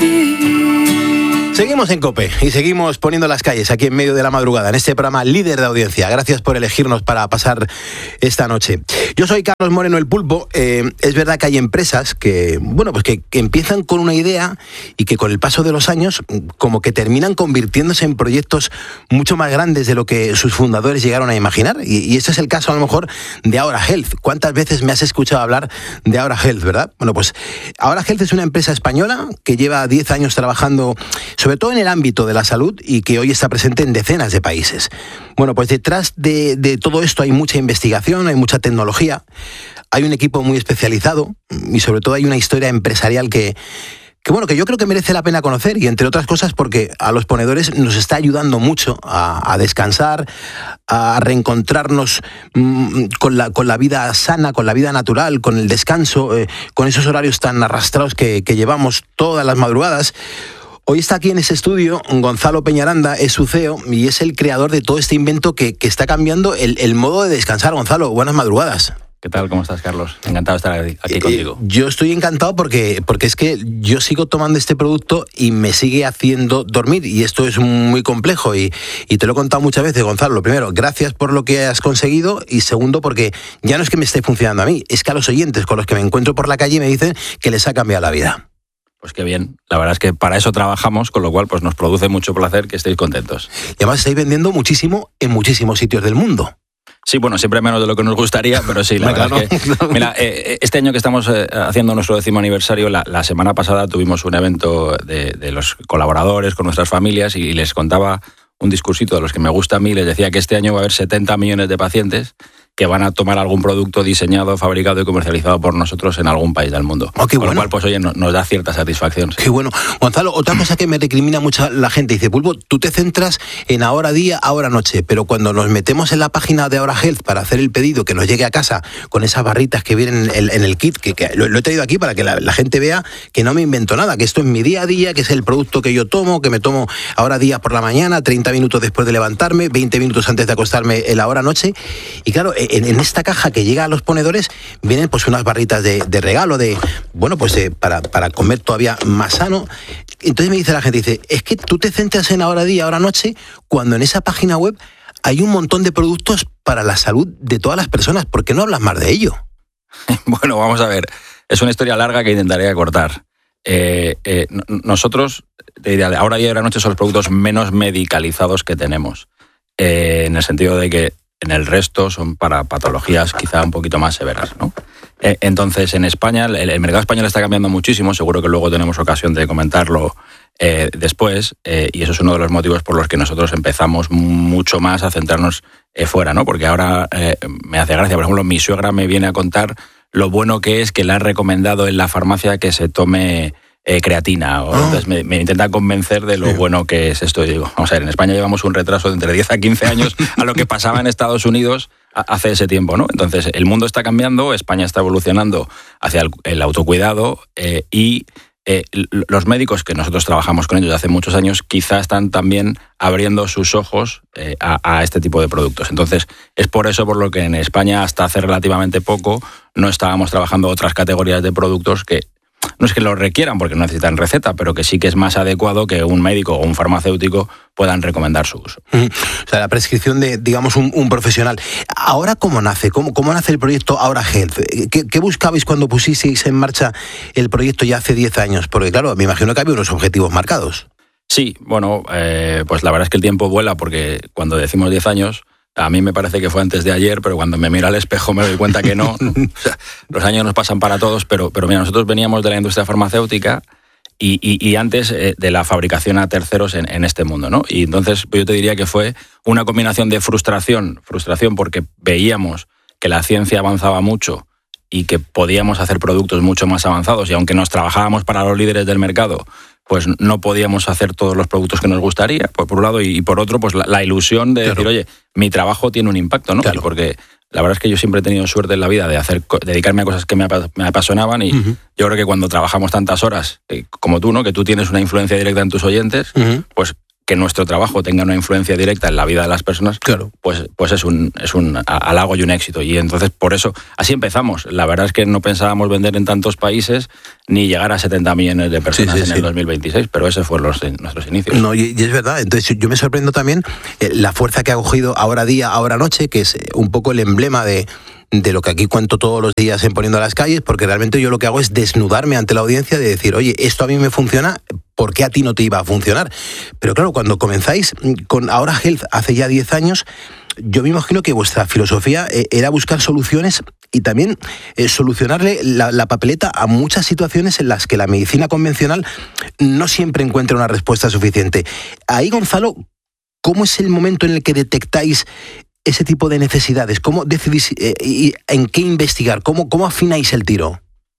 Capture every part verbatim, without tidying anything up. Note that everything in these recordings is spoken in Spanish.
Seguimos en COPE y seguimos poniendo las calles aquí en medio de la madrugada, en este programa líder de audiencia. Gracias por elegirnos para pasar esta noche. Yo soy Carlos Moreno, el Pulpo. Eh, es verdad que hay empresas que, bueno, pues que, que empiezan con una idea y que con el paso de los años como que terminan convirtiéndose en proyectos mucho más grandes de lo que sus fundadores llegaron a imaginar. Y, y este es el caso a lo mejor de Aura Health. ¿Cuántas veces me has escuchado hablar de Aura Health, verdad? Bueno, pues Aura Health es una empresa española que lleva diez años trabajando sobre todo en el ámbito de la salud y que hoy está presente en decenas de países. Bueno, pues detrás de, de todo esto hay mucha investigación, hay mucha tecnología, hay un equipo muy especializado y sobre todo hay una historia empresarial que, que, bueno, que yo creo que merece la pena conocer y entre otras cosas porque a los ponedores nos está ayudando mucho a, a descansar, a reencontrarnos mmm, con, la, con la vida sana, con la vida natural, con el descanso, eh, con esos horarios tan arrastrados que, que llevamos todas las madrugadas. Hoy está aquí en ese estudio Gonzalo Peñaranda, es su C E O y es el creador de todo este invento que, que está cambiando el, el modo de descansar. Gonzalo, buenas madrugadas. ¿Qué tal? ¿Cómo estás, Carlos? Encantado de estar aquí eh, contigo. Yo estoy encantado porque, porque es que yo sigo tomando este producto y me sigue haciendo dormir y esto es muy complejo y, y te lo he contado muchas veces, Gonzalo. Lo primero, gracias por lo que has conseguido y segundo, porque ya no es que me esté funcionando a mí, es que a los oyentes con los que me encuentro por la calle me dicen que les ha cambiado la vida. Pues qué bien, la verdad es que para eso trabajamos, con lo cual pues nos produce mucho placer que estéis contentos. Y además estáis vendiendo muchísimo en muchísimos sitios del mundo. Sí, bueno, siempre menos de lo que nos gustaría, pero sí, la verdad no, es que... No. Mira, eh, este año que estamos eh, haciendo nuestro décimo aniversario, la, la semana pasada tuvimos un evento de, de los colaboradores con nuestras familias y les contaba un discursito de los que me gusta a mí, les decía que este año va a haber setenta millones de pacientes que van a tomar algún producto diseñado, fabricado y comercializado por nosotros en algún país del mundo. Oh, qué Con bueno. lo cual, pues oye, no, nos da cierta satisfacción. Qué bueno. Gonzalo, otra cosa que me recrimina mucho la gente, dice, Pulpo, tú te centras en ahora día, ahora noche, pero cuando nos metemos en la página de Aura Health para hacer el pedido, que nos llegue a casa con esas barritas que vienen en, en el kit, que, que lo, lo he traído aquí para que la, la gente vea que no me invento nada, que esto es mi día a día, que es el producto que yo tomo, que me tomo ahora día por la mañana, treinta minutos después de levantarme, veinte minutos antes de acostarme en la hora noche. Y claro, en, en esta caja que llega a los ponedores vienen pues unas barritas de, de regalo de bueno pues de, para, para comer todavía más sano. Entonces me dice la gente, dice, es que tú te centras en ahora día, ahora noche, cuando en esa página web hay un montón de productos para la salud de todas las personas. ¿Por qué no hablas más de ello? Bueno, vamos a ver, es una historia larga que intentaré acortar. Eh, eh, nosotros, te diría, ahora día y ahora noche son los productos menos medicalizados que tenemos, eh, en el sentido de que en el resto son para patologías quizá un poquito más severas, ¿no? Eh, entonces, en España, el, el mercado español está cambiando muchísimo, seguro que luego tenemos ocasión de comentarlo eh, después, eh, y eso es uno de los motivos por los que nosotros empezamos mucho más a centrarnos eh, fuera, ¿no? Porque ahora eh, me hace gracia, por ejemplo, mi suegra me viene a contar lo bueno que es que le han recomendado en la farmacia que se tome Eh, creatina, o, oh. entonces me, me intenta convencer de lo sí. bueno que es esto. Y digo, vamos a ver, en España llevamos un retraso de entre diez a quince años a lo que pasaba en Estados Unidos a, hace ese tiempo, ¿no? Entonces, el mundo está cambiando, España está evolucionando hacia el, el autocuidado eh, y eh, los médicos que nosotros trabajamos con ellos desde hace muchos años quizá están también abriendo sus ojos eh, a, a este tipo de productos. Entonces, es por eso por lo que en España hasta hace relativamente poco no estábamos trabajando otras categorías de productos que no es que lo requieran porque no necesitan receta, pero que sí que es más adecuado que un médico o un farmacéutico puedan recomendar su uso. Mm, o sea, la prescripción de, digamos, un, un profesional. ¿Ahora cómo nace? ¿Cómo, cómo nace el proyecto Aura Health? ¿Qué, ¿Qué buscabais cuando pusisteis en marcha el proyecto ya hace diez años? Porque claro, me imagino que había unos objetivos marcados. Sí, bueno, eh, pues la verdad es que el tiempo vuela porque cuando decimos diez años... A mí me parece que fue antes de ayer, pero cuando me miro al espejo me doy cuenta que no. O sea, los años nos pasan para todos, pero, pero mira, nosotros veníamos de la industria farmacéutica y, y, y antes eh, de la fabricación a terceros en, en este mundo, ¿no? Y entonces yo te diría que fue una combinación de frustración, frustración porque veíamos que la ciencia avanzaba mucho y que podíamos hacer productos mucho más avanzados y aunque nos trabajábamos para los líderes del mercado, pues no podíamos hacer todos los productos que nos gustaría, pues por un lado, y por otro, pues la, la ilusión de claro. decir, oye, mi trabajo tiene un impacto, ¿no? Claro. Porque la verdad es que yo siempre he tenido suerte en la vida de hacer dedicarme a cosas que me, me apasionaban y uh-huh. yo creo que cuando trabajamos tantas horas, eh, como tú, ¿no? Que tú tienes una influencia directa en tus oyentes, uh-huh. pues que nuestro trabajo tenga una influencia directa en la vida de las personas, claro. pues, pues es un es un halago y un éxito. Y entonces, por eso, así empezamos. La verdad es que no pensábamos vender en tantos países ni llegar a setenta millones de personas sí, sí, en sí. el dos mil veintiséis, pero ese fueron los, nuestros inicios. No, y, y es verdad. Entonces, yo me sorprendo también eh, la fuerza que ha cogido Ahora Día, Ahora Noche, que es un poco el emblema de... de lo que aquí cuento todos los días en Poniendo las Calles, porque realmente yo lo que hago es desnudarme ante la audiencia de decir, oye, esto a mí me funciona, ¿por qué a ti no te iba a funcionar? Pero claro, cuando comenzáis con Ahora Health hace ya diez años, yo me imagino que vuestra filosofía era buscar soluciones y también eh, solucionarle la, la papeleta a muchas situaciones en las que la medicina convencional no siempre encuentra una respuesta suficiente. Ahí, Gonzalo, ¿cómo es el momento en el que detectáis ese tipo de necesidades? ¿Cómo decidís eh, y en qué investigar? ¿Cómo, ¿Cómo afináis el tiro?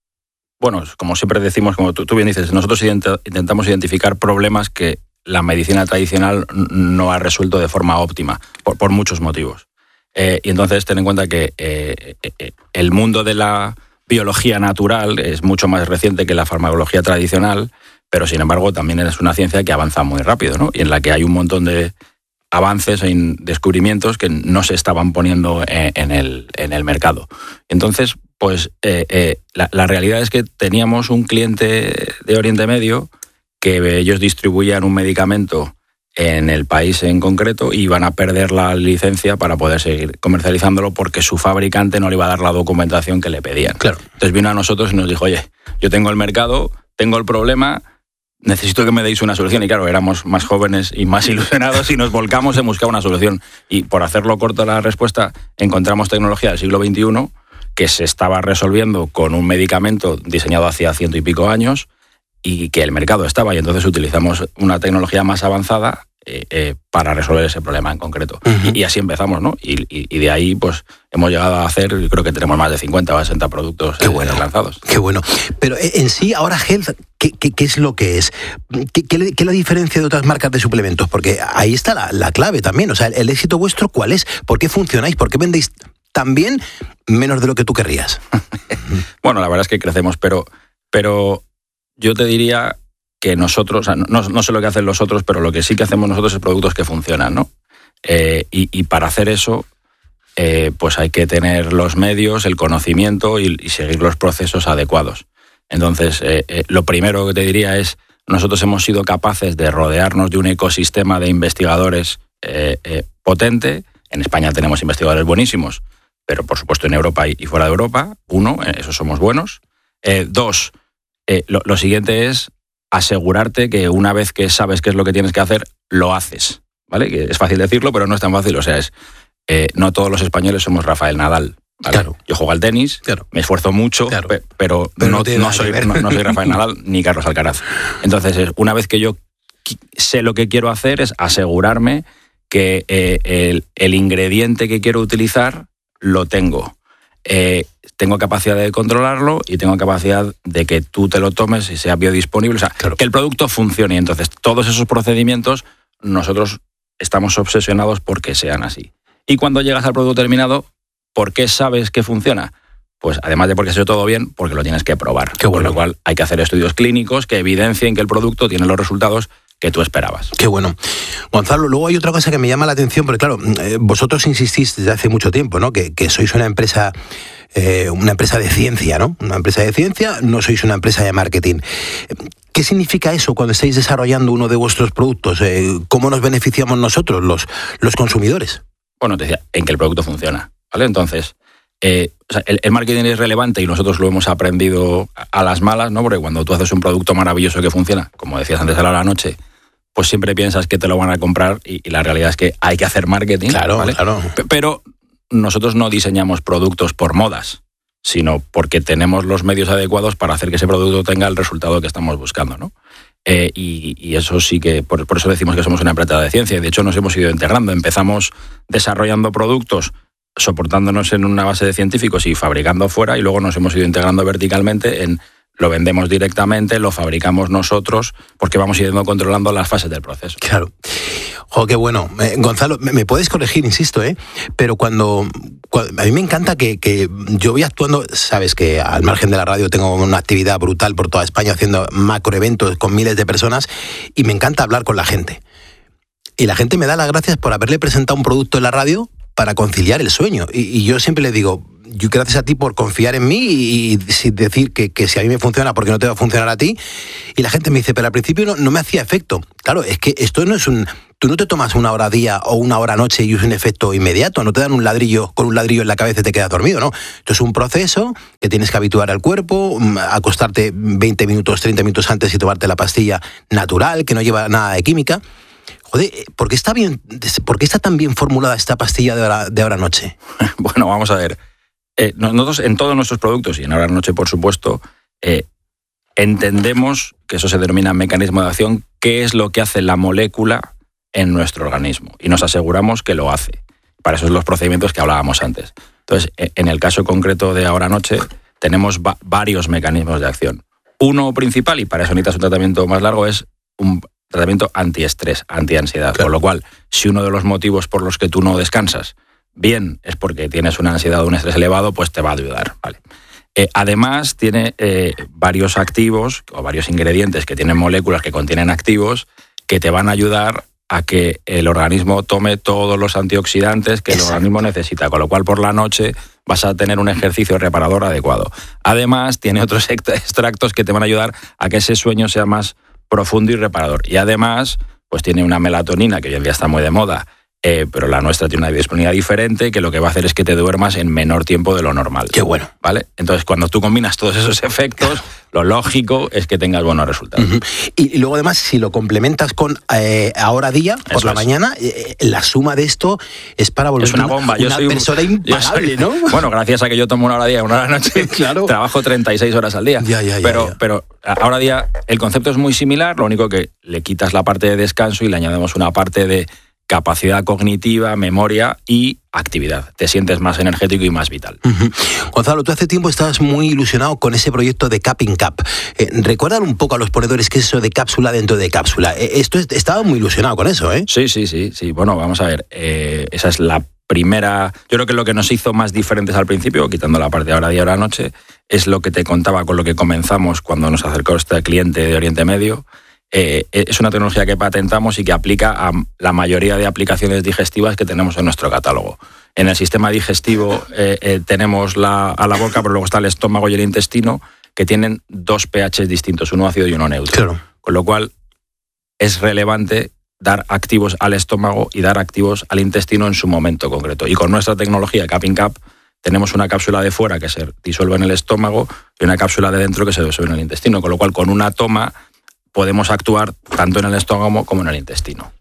Bueno, como siempre decimos, como tú, tú bien dices, nosotros ident- intentamos identificar problemas que la medicina tradicional no ha resuelto de forma óptima, por, por muchos motivos. Eh, y entonces ten en cuenta que eh, eh, el mundo de la biología natural es mucho más reciente que la farmacología tradicional, pero sin embargo también es una ciencia que avanza muy rápido, ¿no? Y en la que hay un montón de avances e descubrimientos que no se estaban poniendo en el, en el mercado. Entonces, pues eh, eh, la, la realidad es que teníamos un cliente de Oriente Medio que ellos distribuían un medicamento en el país en concreto y iban a perder la licencia para poder seguir comercializándolo porque su fabricante no le iba a dar la documentación que le pedían. Claro. Entonces vino a nosotros y nos dijo, oye, yo tengo el mercado, tengo el problema, necesito que me deis una solución. Y claro, éramos más jóvenes y más ilusionados y nos volcamos en buscar una solución. Y por hacerlo corto la respuesta, encontramos tecnología del siglo veintiuno que se estaba resolviendo con un medicamento diseñado hacía ciento y pico años y que el mercado estaba. Y entonces utilizamos una tecnología más avanzada eh, eh, para resolver ese problema en concreto. Uh-huh. Y, y así empezamos, ¿no? Y, y, y de ahí pues hemos llegado a hacer, creo que tenemos más de cincuenta o sesenta productos qué bueno, eh, lanzados. Qué bueno. Pero en sí, ahora Health, ¿qué, qué, qué es lo que es? ¿Qué, qué, ¿Qué es la diferencia de otras marcas de suplementos? Porque ahí está la, la clave también. O sea, el, el éxito vuestro, ¿cuál es? ¿Por qué funcionáis? ¿Por qué vendéis tan bien menos de lo que tú querrías? Bueno, la verdad es que crecemos, pero, pero yo te diría que nosotros, o sea, no, no sé lo que hacen los otros, pero lo que sí que hacemos nosotros es productos que funcionan, ¿no? Eh, y, y para hacer eso, eh, pues hay que tener los medios, el conocimiento y, y seguir los procesos adecuados. Entonces, eh, eh, lo primero que te diría es, nosotros hemos sido capaces de rodearnos de un ecosistema de investigadores eh, eh, potente. En España tenemos investigadores buenísimos, pero por supuesto en Europa y, y fuera de Europa, uno, en eso somos buenos. Eh, dos, eh, lo, lo siguiente es asegurarte que una vez que sabes qué es lo que tienes que hacer, lo haces, ¿vale? Que es fácil decirlo, pero no es tan fácil. O sea, es eh, no todos los españoles somos Rafael Nadal, ¿vale? Claro. Yo juego al tenis, claro. Me esfuerzo mucho, claro. pe- pero, pero no, no, no, soy, no, no soy Rafael Nadal ni Carlos Alcaraz. Entonces, una vez que yo sé lo que quiero hacer, es asegurarme que eh, el, el ingrediente que quiero utilizar lo tengo. Eh, tengo capacidad de controlarlo y tengo capacidad de que tú te lo tomes y sea biodisponible. O sea, claro. Que el producto funcione. Entonces, todos esos procedimientos, nosotros estamos obsesionados por que sean así. Y cuando llegas al producto terminado, ¿por qué sabes que funciona? Pues además de porque se ha hecho todo bien, porque lo tienes que probar. Qué bueno. Por lo cual hay que hacer estudios clínicos que evidencien que el producto tiene los resultados que tú esperabas. Qué bueno. Gonzalo, luego hay otra cosa que me llama la atención, porque claro, eh, vosotros insistís desde hace mucho tiempo, ¿no? Que, que sois una empresa, eh, una empresa de ciencia, ¿no? Una empresa de ciencia, no sois una empresa de marketing. ¿Qué significa eso cuando estáis desarrollando uno de vuestros productos? Eh, ¿Cómo nos beneficiamos nosotros, los, los consumidores? Bueno, te decía, en que el producto funciona, ¿vale? Entonces, eh, o sea, el, el marketing es relevante y nosotros lo hemos aprendido a las malas, ¿no? Porque cuando tú haces un producto maravilloso que funciona, como decías antes a la noche, pues siempre piensas que te lo van a comprar y, y la realidad es que hay que hacer marketing. Claro, ¿vale? claro. P- pero nosotros no diseñamos productos por modas, sino porque tenemos los medios adecuados para hacer que ese producto tenga el resultado que estamos buscando, ¿no? Eh, y, y eso sí que, por, por eso decimos que somos una empresa de ciencia. De hecho, nos hemos ido integrando. Empezamos desarrollando productos, soportándonos en una base de científicos y fabricando fuera, y luego nos hemos ido integrando verticalmente en lo vendemos directamente, lo fabricamos nosotros, porque vamos yendo controlando las fases del proceso. Claro. Jo, qué bueno. Eh, Gonzalo, me, me puedes corregir, insisto, ¿eh? Pero cuando, cuando... A mí me encanta que, que yo voy actuando... Sabes que al margen de la radio tengo una actividad brutal por toda España haciendo macroeventos con miles de personas y me encanta hablar con la gente. y la gente me da las gracias por haberle presentado un producto en la radio para conciliar el sueño. Y, y yo siempre le digo, yo gracias a ti por confiar en mí y, y decir que, que si a mí me funciona, porque no te va a funcionar a ti. Y la gente me dice, pero al principio no, no me hacía efecto. Claro, es que esto no es un... Tú no te tomas una hora día o una hora noche y es un efecto inmediato. No te dan un ladrillo con un ladrillo en la cabeza y te quedas dormido, ¿no? Esto es un proceso que tienes que habituar al cuerpo, acostarte veinte minutos, treinta minutos antes y tomarte la pastilla natural, que no lleva nada de química. Joder, ¿por qué está bien, por qué está tan bien formulada esta pastilla de hora, de hora noche? Bueno, vamos a ver. Eh, nosotros en todos nuestros productos, y en hora noche, por supuesto, eh, entendemos que eso se denomina mecanismo de acción, qué es lo que hace la molécula en nuestro organismo, y nos aseguramos que lo hace. Para eso son los procedimientos que hablábamos antes. Entonces, en el caso concreto de ahora noche, tenemos va- varios mecanismos de acción. Uno principal, y para eso necesitas un tratamiento más largo, es un tratamiento antiestrés, antiansiedad. Claro. Con lo cual, si uno de los motivos por los que tú no descansas, bien, es porque tienes una ansiedad o un estrés elevado, pues te va a ayudar, ¿vale? Eh, además, tiene eh, varios activos o varios ingredientes que tienen moléculas que contienen activos que te van a ayudar a que el organismo tome todos los antioxidantes que el Exacto. organismo necesita, con lo cual por la noche vas a tener un ejercicio reparador adecuado. Además, tiene otros extractos que te van a ayudar a que ese sueño sea más profundo y reparador. Y además, pues tiene una melatonina, que hoy en día está muy de moda, eh, pero la nuestra tiene una disponibilidad diferente, que lo que va a hacer es que te duermas en menor tiempo de lo normal. Qué bueno. ¿Vale? Entonces, cuando tú combinas todos esos efectos, lo lógico es que tengas buenos resultados. Uh-huh. Y, y luego, además, si lo complementas con eh, ahora día, por Eso la es. mañana, eh, la suma de esto es para volver Es una bomba. Yo una soy un, persona yo impagable, soy, ¿no? Bueno, gracias a que yo tomo una hora día, una hora noche, Claro. trabajo treinta y seis horas al día. Ya, ya, ya, pero, ya. pero ahora día el concepto es muy similar, lo único que le quitas la parte de descanso y le añadimos una parte de capacidad cognitiva, memoria y actividad. Te sientes más energético y más vital. Uh-huh. Gonzalo, tú hace tiempo estabas muy ilusionado con ese proyecto de Capping Cap. Eh, recuerdan un poco a los ponedores qué es eso de cápsula dentro de cápsula. Eh, esto es, estaba muy ilusionado con eso, ¿eh? Sí, sí, sí, sí. Bueno, vamos a ver. Eh, esa es la primera... Yo creo que lo que nos hizo más diferentes al principio, quitando la parte de ahora día, ahora noche, es lo que te contaba con lo que comenzamos cuando nos acercó este cliente de Oriente Medio. Eh, es una tecnología que patentamos y que aplica a la mayoría de aplicaciones digestivas que tenemos en nuestro catálogo. En el sistema digestivo eh, eh, tenemos la, a la boca, pero luego está el estómago y el intestino, que tienen dos pHs distintos, uno ácido y uno neutro. Claro. Con lo cual es relevante dar activos al estómago y dar activos al intestino en su momento concreto. Y con nuestra tecnología Capping Cap tenemos una cápsula de fuera que se disuelve en el estómago y una cápsula de dentro que se disuelve en el intestino, con lo cual con una toma podemos actuar tanto en el estómago como en el intestino.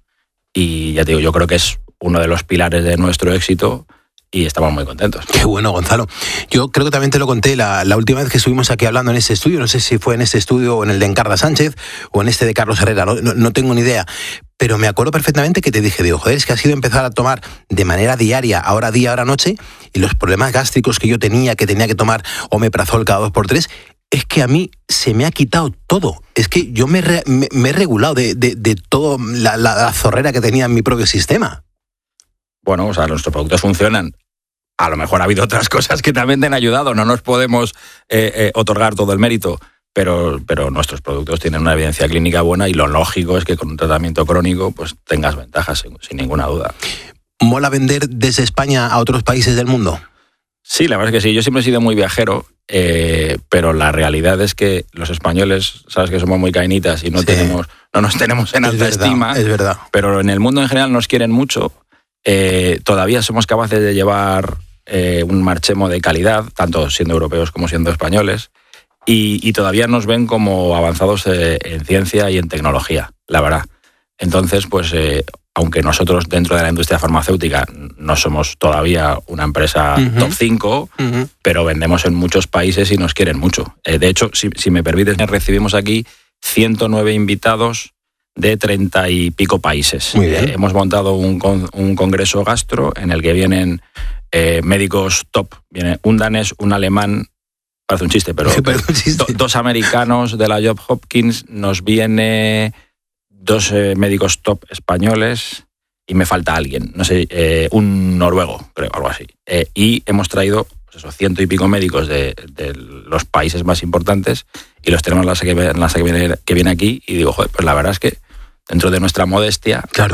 Y ya te digo, yo creo que es uno de los pilares de nuestro éxito y estamos muy contentos. Qué bueno, Gonzalo. Yo creo que también te lo conté la, la última vez que estuvimos aquí hablando en este estudio, no sé si fue en este estudio o en el de Encarna Sánchez o en este de Carlos Herrera, no, no, no tengo ni idea. Pero me acuerdo perfectamente que te dije, digo, joder, es que ha sido empezar a tomar de manera diaria, ahora día, ahora noche, y los problemas gástricos que yo tenía, que tenía que tomar omeprazol cada dos por tres, es que a mí se me ha quitado todo. Es que yo me, re, me, me he regulado de, de, de toda la, la, la zorrera que tenía en mi propio sistema. Bueno, o sea, nuestros productos funcionan. A lo mejor ha habido otras cosas que también te han ayudado. No nos podemos eh, eh, otorgar todo el mérito, pero, pero nuestros productos tienen una evidencia clínica buena y lo lógico es que con un tratamiento crónico pues tengas ventajas, sin, sin ninguna duda. ¿Mola vender desde España a otros países del mundo? Sí, la verdad es que sí. Yo siempre he sido muy viajero, eh, pero la realidad es que los españoles, sabes que somos muy cainitas y no, sí. tenemos, no nos tenemos en alta es verdad, estima. Es verdad. Pero en el mundo en general nos quieren mucho. Eh, todavía somos capaces de llevar eh, un marchemo de calidad, tanto siendo europeos como siendo españoles, y, y todavía nos ven como avanzados eh, en ciencia y en tecnología, la verdad. Entonces, pues... Eh, aunque nosotros dentro de la industria farmacéutica no somos todavía una empresa uh-huh. top cinco, uh-huh. pero vendemos en muchos países y nos quieren mucho. Eh, de hecho, si, si me permites, recibimos aquí ciento nueve invitados de treinta y pico países. Muy bien. Eh, hemos montado un, con, un congreso gastro en el que vienen eh, médicos top. Viene un danés, un alemán, parece un chiste, pero, pero un chiste. Do, dos americanos de la Johns Hopkins, nos viene... dos eh, médicos top españoles y me falta alguien, no sé, eh, un noruego, creo, algo así. Eh, y hemos traído pues eso, ciento y pico médicos de, de los países más importantes y los tenemos en la que, en la que, viene, que viene aquí y digo, joder, pues la verdad es que dentro de nuestra modestia claro.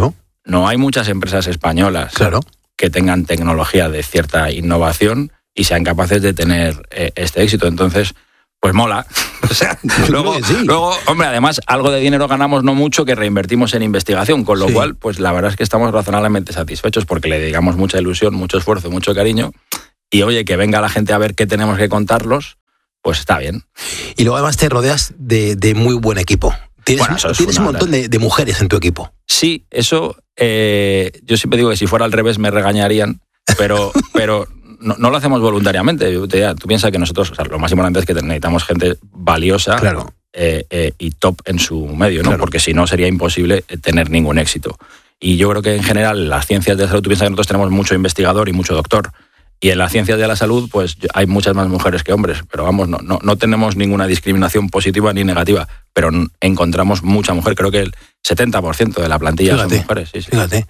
no hay muchas empresas españolas claro. que tengan tecnología de cierta innovación y sean capaces de tener eh, este éxito. Entonces, pues mola. O sea, luego, sí. luego, hombre, además, algo de dinero ganamos, no mucho, que reinvertimos en investigación, con lo sí. cual, pues la verdad es que estamos razonablemente satisfechos porque le dedicamos mucha ilusión, mucho esfuerzo, mucho cariño. Y oye, que venga la gente a ver qué tenemos que contarlos, pues está bien. Y luego además te rodeas de, de muy buen equipo. Tienes, bueno, tienes un montón de, de mujeres en tu equipo. Sí, eso, eh, yo siempre digo que si fuera al revés me regañarían, pero... pero No, no lo hacemos voluntariamente. Tú piensas que nosotros, o sea, lo más importante es que necesitamos gente valiosa claro. eh, eh, y top en su medio, ¿no? Claro. Porque si no sería imposible tener ningún éxito. Y yo creo que en general las ciencias de la salud, tú piensas que nosotros tenemos mucho investigador y mucho doctor. Y en las ciencias de la salud, pues hay muchas más mujeres que hombres. Pero vamos, no, no, no tenemos ninguna discriminación positiva ni negativa. Pero encontramos mucha mujer. Creo que el setenta por ciento de la plantilla fíjate, son mujeres. Sí, sí. Fíjate.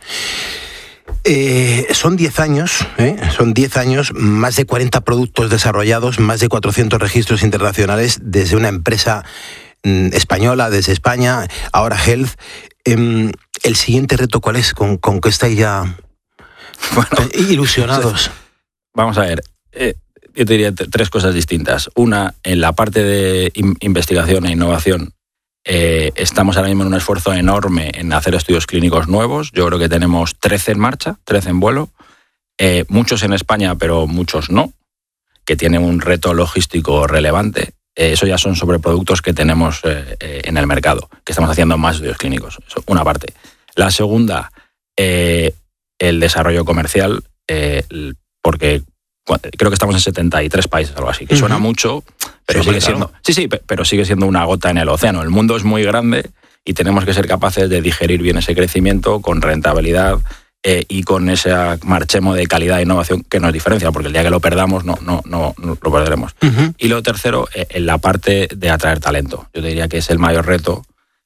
Eh, son diez años, ¿eh? son diez años, más de cuarenta productos desarrollados, más de cuatrocientos registros internacionales desde una empresa mm, española, desde España, ahora Health. Eh, ¿El siguiente reto cuál es? ¿Con, con qué estáis ya bueno, ilusionados? Vamos a ver, eh, yo te diría t- tres cosas distintas. Una, en la parte de in- investigación e innovación, Eh, estamos ahora mismo en un esfuerzo enorme en hacer estudios clínicos nuevos. Yo creo que tenemos trece en marcha, trece en vuelo, eh, muchos en España, pero muchos no, que tienen un reto logístico relevante. Eh, eso ya son sobre productos que tenemos eh, eh, en el mercado, que estamos haciendo más estudios clínicos. Eso, una parte. La segunda, eh, el desarrollo comercial, eh, porque creo que estamos en setenta y tres países, algo así, que uh-huh. suena mucho, pero sí, sigue claro. siendo, sí, sí, pero sigue siendo una gota en el océano. El mundo es muy grande y tenemos que ser capaces de digerir bien ese crecimiento con rentabilidad eh, y con ese marchemo de calidad e innovación que nos diferencia, porque el día que lo perdamos no, no, no, no lo perderemos. Uh-huh. Y lo tercero, eh, en la parte de atraer talento. Yo te diría que es el mayor reto.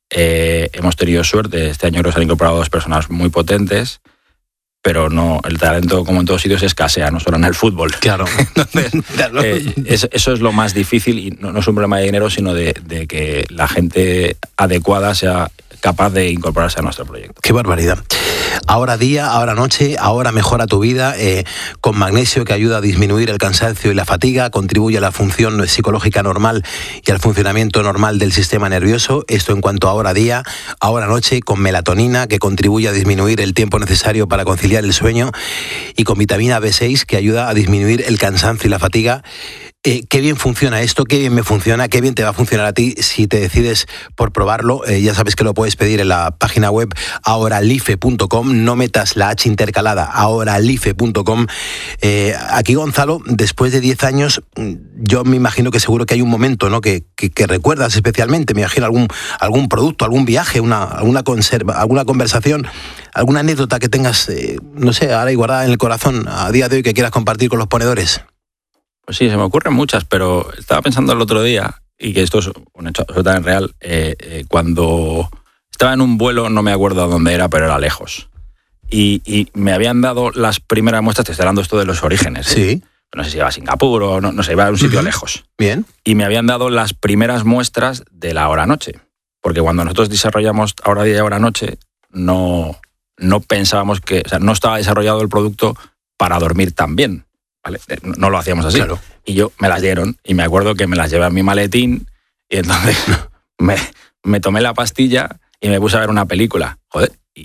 Eh, hemos tenido suerte, este año nos han incorporado dos personas muy potentes, pero no, el talento, como en todos sitios, escasea, no solo en el fútbol. Claro. Entonces, claro. Eh, es, eso es lo más difícil y no, no es un problema de dinero, sino de, de que la gente adecuada sea capaz de incorporarse a nuestro proyecto. ¡Qué barbaridad! Ahora día, ahora noche, ahora mejora tu vida, eh, con magnesio que ayuda a disminuir el cansancio y la fatiga, contribuye a la función psicológica normal y al funcionamiento normal del sistema nervioso. Esto en cuanto a ahora día, ahora noche, con melatonina que contribuye a disminuir el tiempo necesario para conciliar el sueño y con vitamina B seis que ayuda a disminuir el cansancio y la fatiga. Eh, qué bien funciona esto, qué bien me funciona, qué bien te va a funcionar a ti si te decides por probarlo. Eh, ya sabes que lo puedes pedir en la página web ahoralife punto com, no metas la H intercalada, ahoralife punto com. Eh, aquí, Gonzalo, después de diez años, yo me imagino que seguro que hay un momento, ¿no?, que, que, que recuerdas especialmente. Me imagino algún, algún producto, algún viaje, una, alguna, conserva, alguna conversación, alguna anécdota que tengas, eh, no sé, ahora y guardada en el corazón a día de hoy que quieras compartir con los ponedores. Pues sí, se me ocurren muchas, pero estaba pensando el otro día, y que esto es un hecho absolutamente real, eh, eh, cuando estaba en un vuelo, no me acuerdo a dónde era, pero era lejos. Y, y me habían dado las primeras muestras, te estoy hablando esto de los orígenes. ¿eh? Sí. No sé si iba a Singapur o no, no sé, iba a un sitio uh-huh. lejos. Bien. Y me habían dado las primeras muestras de la hora-noche. Porque cuando nosotros desarrollamos hora día y hora noche, no, no pensábamos que, o sea, no estaba desarrollado el producto para dormir tan bien. ¿Vale? No lo hacíamos así. Claro. Y yo me las dieron y me acuerdo que me las llevé a mi maletín y entonces me, me tomé la pastilla y me puse a ver una película. Joder, y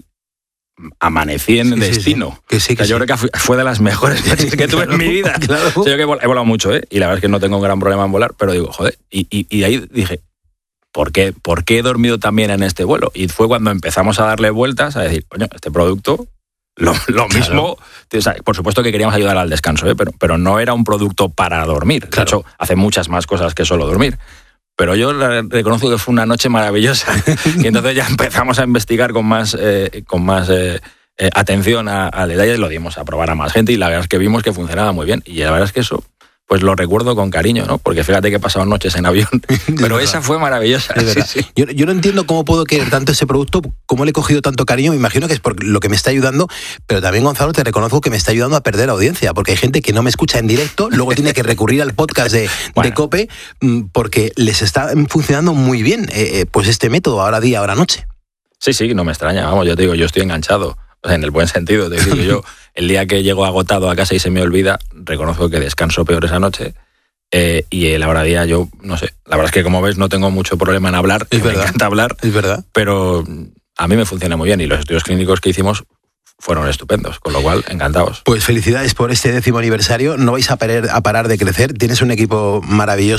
amanecí en sí, Destino. Sí, sí. Que sí, que o sea, yo sí. creo que fue de las mejores veces que tuve claro, en mi vida. Claro. O sea, yo que he volado mucho, ¿eh? Y la verdad es que no tengo un gran problema en volar, pero digo, joder, y, y, y ahí dije, ¿por qué, ¿por qué he dormido también en este vuelo? Y fue cuando empezamos a darle vueltas a decir, coño, este producto... Lo, lo mismo, claro. O sea, por supuesto que queríamos ayudar al descanso, ¿eh? pero, pero no era un producto para dormir. Claro. De hecho, hace muchas más cosas que solo dormir. Pero yo reconozco que fue una noche maravillosa. Y entonces ya empezamos a investigar con más, eh, con más eh, eh, atención al detalle. Lo dimos a probar a más gente y la verdad es que vimos que funcionaba muy bien. Y la verdad es que eso... pues lo recuerdo con cariño, ¿no? Porque fíjate que he pasado noches en avión, pero esa fue maravillosa. Sí, sí. Yo, yo no entiendo cómo puedo querer tanto ese producto, cómo le he cogido tanto cariño. Me imagino que es por lo que me está ayudando, pero también, Gonzalo, te reconozco que me está ayudando a perder audiencia, porque hay gente que no me escucha en directo, luego tiene que recurrir al podcast de, bueno. de COPE, porque les está funcionando muy bien eh, pues este método, ahora día, ahora noche. Sí, sí, no me extraña, vamos, yo te digo, yo estoy enganchado. O sea, en el buen sentido. Es decir, yo el día que llego agotado a casa y se me olvida, reconozco que descanso peor esa noche. Eh, y el ahora día yo, no sé, la verdad es que como ves no tengo mucho problema en hablar, es me verdad, encanta hablar, es verdad. Pero a mí me funciona muy bien y los estudios clínicos que hicimos fueron estupendos, con lo cual, encantados. Pues felicidades por este décimo aniversario, no vais a parar, a parar de crecer, tienes un equipo maravilloso.